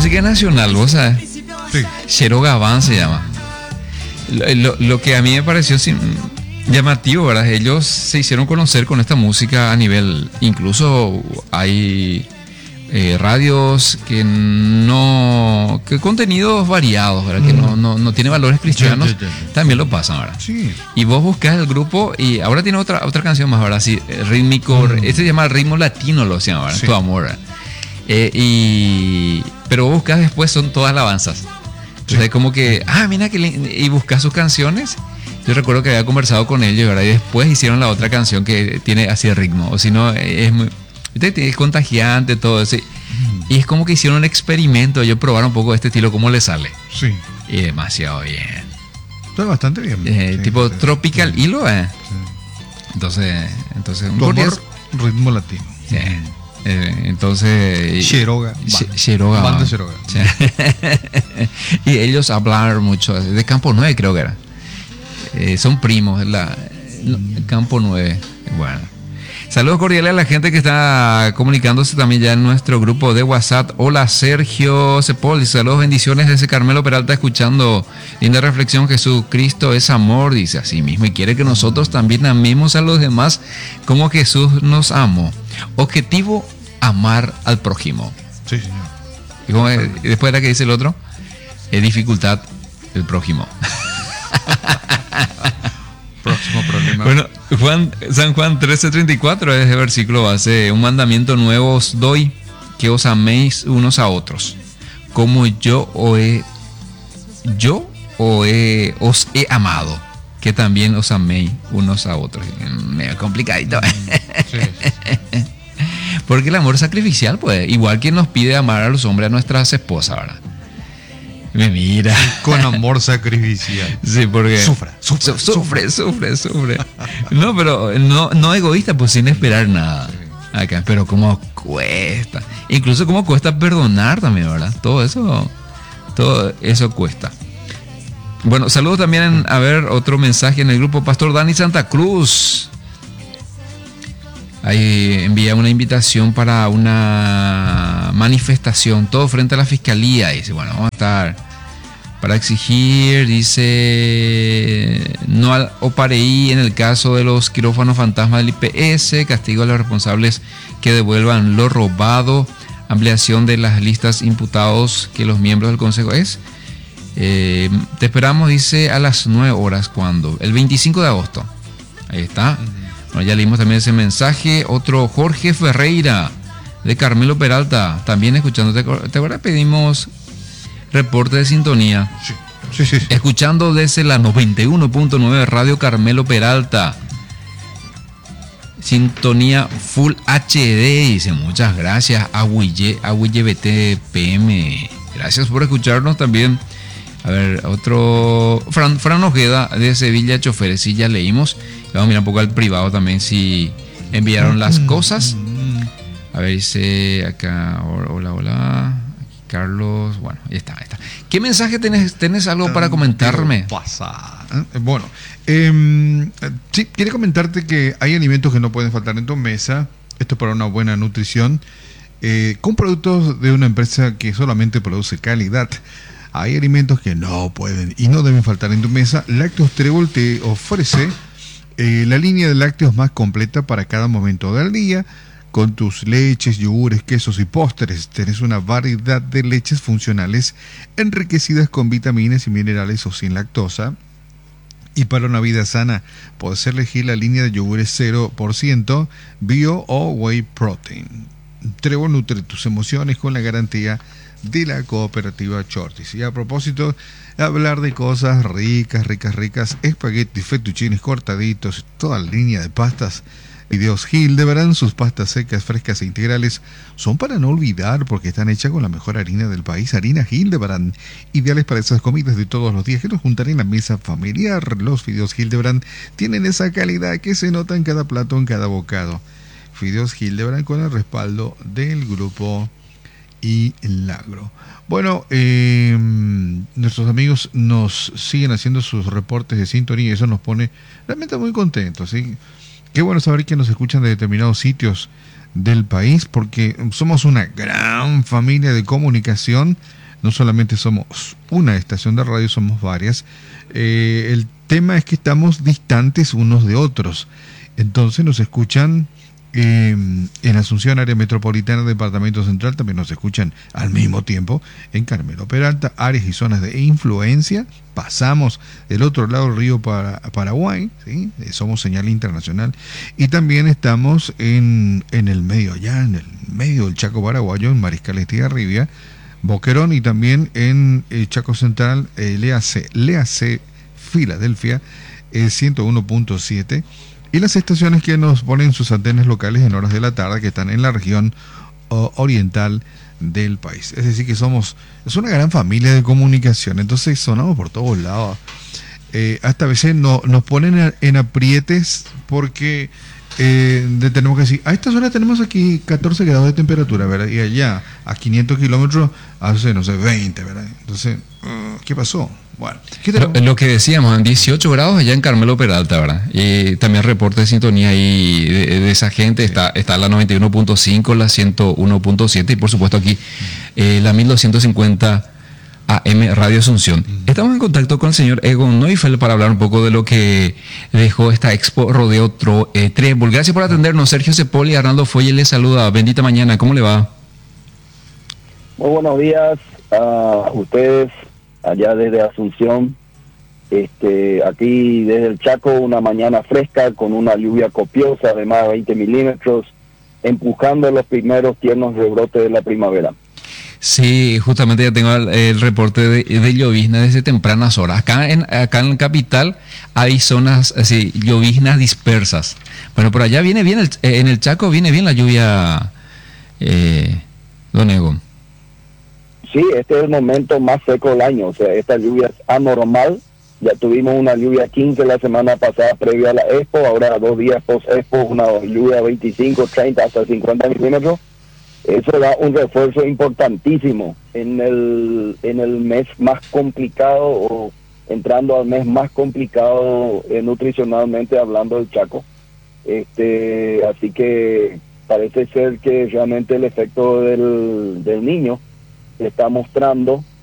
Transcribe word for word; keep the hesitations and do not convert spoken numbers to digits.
música nacional, vos sabes. Sí. Chero Gabán se llama. Lo, lo, lo que a mí me pareció sin, llamativo, ¿verdad? Ellos se hicieron conocer con esta música a nivel, incluso hay eh, radios que no, que contenidos variados, ¿verdad? Mm. Que no, no, no tiene valores cristianos, ya, ya, ya. También lo pasan, ¿verdad? Sí. Y vos buscas el grupo y ahora tiene otra otra canción más, ¿verdad? Sí, rítmico, mm. este se llama Ritmo Latino, lo se llama, ¿verdad? Sí. Tu amor, ¿verdad? Eh, y pero vos buscas después son todas alabanzas. Entonces, sí. Como que, ah, mira que le, y buscas sus canciones. Yo recuerdo que había conversado con ellos, ¿verdad? Y después hicieron la otra canción que tiene así el ritmo. O si no, es muy, es contagiante todo eso. Mm. Y es como que hicieron un experimento. Ellos probaron un poco este estilo, cómo les sale. Sí. Y demasiado bien. Está bastante bien. Eh, sí, tipo sí, tropical sí. hilo, ¿eh? Sí. Entonces, entonces un tu amor, es, ritmo latino. Sí. Eh, entonces Cheroga Cheroga Banda Cheroga. Sí. Y ellos hablan mucho de Campo nueve, creo que era. Eh, son primos, la, no, Campo nueve. Bueno, saludos cordiales a la gente que está comunicándose también ya en nuestro grupo de WhatsApp. Hola Sergio Cepol, saludos, bendiciones desde Carmelo Peralta, escuchando linda reflexión. Jesucristo es amor, dice así mismo, y quiere que nosotros también amemos a los demás como Jesús nos amó. Objetivo: amar al prójimo. Sí, señor. ¿Y cómo es? Después de la que dice el otro, es dificultad el prójimo. Próximo problema. Bueno, Juan, San Juan trece treinta y cuatro es el versículo base. Un mandamiento nuevo os doy, que os améis unos a otros, como yo o he, yo o he, os he amado, que también os améis unos a otros. Medio complicadito. Sí, sí. Porque el amor sacrificial, pues, igual que nos pide amar a los hombres, a nuestras esposas, ¿verdad? Me mira. Con amor sacrificial. Sí, porque sufre, sufre, sufre, sufre, sufre. No, pero no, no egoísta, pues sin esperar nada. Acá, pero cómo cuesta. Incluso cómo cuesta perdonar también, ¿verdad? Todo eso, todo eso cuesta. Bueno, saludos también, a ver, otro mensaje en el grupo. Pastor Dani Santa Cruz. Ahí envía una invitación para una manifestación, todo frente a la fiscalía. Dice, bueno, vamos a estar para exigir, dice, no al O P A R E I en el caso de los quirófanos fantasmas del I P S, castigo a los responsables que devuelvan lo robado, ampliación de las listas imputados que los miembros del Consejo es. Eh, te esperamos, dice, a las nueve horas, ¿cuándo? El veinticinco de agosto. Ahí está. Bueno, ya leímos también ese mensaje. Otro, Jorge Ferreira, de Carmelo Peralta, también escuchándote. ¿Te acuerdas? Pedimos reporte de sintonía. Sí, sí, sí, sí. Escuchando desde la noventa y uno punto nueve Radio Carmelo Peralta. Sintonía Full H D, dice. Muchas gracias. Aguille, Aguille B T P M. Gracias por escucharnos también. A ver, otro. Fran, Fran Ojeda, de Sevilla Choferes. Sí, ya leímos. Vamos a mirar un poco al privado también si enviaron las cosas. A ver, dice acá, hola, hola, Carlos. Bueno, ahí está, ahí está. ¿Qué mensaje tenés? ¿Tenés algo para comentarme? Pasa. Bueno, eh, sí, quiero comentarte que hay alimentos que no pueden faltar en tu mesa. Esto para una buena nutrición. Eh, con productos de una empresa que solamente produce calidad. Hay alimentos que no pueden y no deben faltar en tu mesa. Lácteos Trébol te ofrece Eh, la línea de lácteos más completa para cada momento del día, con tus leches, yogures, quesos y postres. Tenés una variedad de leches funcionales enriquecidas con vitaminas y minerales o sin lactosa. Y para una vida sana, puedes elegir la línea de yogures cero por ciento bio o whey protein. Trébol nutre tus emociones con la garantía de la cooperativa Shorties. Y a propósito, hablar de cosas ricas, ricas, ricas, espaguetis, fettuccines cortaditos, toda la línea de pastas. Fideos Hildebrand, sus pastas secas, frescas e integrales son para no olvidar porque están hechas con la mejor harina del país, harina Hildebrand, ideales para esas comidas de todos los días que nos juntan en la mesa familiar. Los fideos Hildebrand tienen esa calidad que se nota en cada plato, en cada bocado. Fideos Hildebrand con el respaldo del grupo y el agro. Bueno, eh, nuestros amigos nos siguen haciendo sus reportes de sintonía y eso nos pone realmente muy contentos, ¿sí? Qué bueno saber que nos escuchan de determinados sitios del país, porque somos una gran familia de comunicación. No solamente somos una estación de radio, somos varias. Eh, el tema es que estamos distantes unos de otros. Entonces nos escuchan eh, en Asunción, área metropolitana, departamento central. También nos escuchan al mismo tiempo en Carmelo Peralta, áreas y zonas de influencia. Pasamos del otro lado del río para Paraguay, ¿sí? Somos señal internacional. Y también estamos en, en el medio, allá en el medio del Chaco paraguayo, en Mariscal Estigarribia, Boquerón, y también en eh, Chaco Central, eh, le hace, le hace Filadelfia, eh, ciento uno punto siete, y las estaciones que nos ponen sus antenas locales en horas de la tarde, que están en la región oh, oriental del país. Es decir, que somos, es una gran familia de comunicación, entonces sonamos por todos lados. Eh, hasta a veces no, nos ponen en aprietes porque eh, de, tenemos que decir, a estas horas tenemos aquí catorce grados de temperatura, ¿verdad? Y allá, a quinientos kilómetros, hace, no sé, veinte, ¿verdad? Entonces, uh, ¿qué pasó? Bueno, ¿qué lo, lo que decíamos, en dieciocho grados allá en Carmelo Peralta, ¿verdad? Y también reporte de sintonía ahí de, de esa gente, sí. está, está la noventa y uno punto cinco, la ciento uno punto siete y por supuesto aquí eh, la mil doscientos cincuenta A M Radio Asunción. Uh-huh. Estamos en contacto con el señor Egon Neufeld para hablar un poco de lo que dejó esta Expo Rodeo Tro, eh, Trébol. Gracias por atendernos. Sergio Cepoli y Arnaldo Folle les saluda. Bendita mañana. ¿Cómo le va? Muy buenos días a ustedes allá desde Asunción. Este, aquí desde el Chaco, una mañana fresca con una lluvia copiosa de más de veinte milímetros, empujando los primeros tiernos rebrotes de la primavera. Sí, justamente ya tengo el, el reporte de, de llovizna desde tempranas horas. Acá en acá en la capital hay zonas así, lloviznas dispersas. Bueno, por allá viene bien, el, en el Chaco viene bien la lluvia, eh, don Egon. Sí, este es el momento más seco del año, o sea, esta lluvia es anormal. Ya tuvimos una lluvia quince la semana pasada previo a la Expo, ahora dos días post-Expo, una lluvia veinticinco, treinta, hasta cincuenta milímetros. Eso da un refuerzo importantísimo en el en el mes más complicado, o entrando al mes más complicado eh, nutricionalmente hablando del Chaco. Este, así que parece ser que realmente el efecto del, del niño está mostrando